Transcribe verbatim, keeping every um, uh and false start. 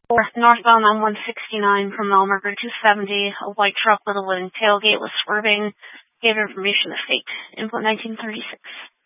Or northbound on one sixty-nine from Melmarker two seventy, a white truck with a wooden tailgate was swerving. Gave information to state. Input nineteen thirty-six.